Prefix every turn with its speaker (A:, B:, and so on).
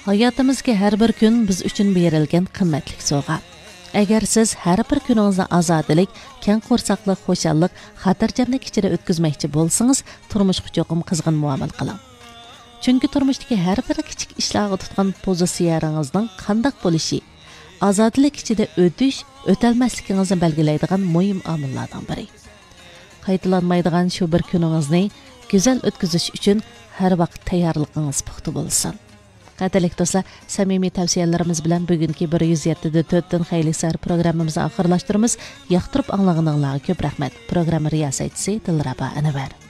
A: Hayotimizga har bir kun biz uchun berilgan qimmatli sovg'a. Agar siz har bir kuningizni ozodlik, keng qo'rsaqlik, xo'shallik, xotirjamlik ichida o'tkazmoqchi bo'lsangiz, turmushga cho'qim qizg'in muomala qiling. Chunki turmushdagi har bir kichik ishlarga tutgan pozitsiyalaringizning qanday bo'lishi, ozodlik ichida o'talmasligingizni belgilaydigan muhim omillardan biri. Qaytalanmaydigan shu bir kuningizni go'zal o'tkazish uchun har vaqt tayyorligingiz puxta bo'lsin. Qadrli do'stlar, samimiy tavsiyalarimiz bilan bugungi 107.4 dan xeyli sar programmamizni oxirlashtiramiz. Yoqtirib anglag'aninglarga ko'p rahmat. Programma riyosatchisi Dilrabo Anvar.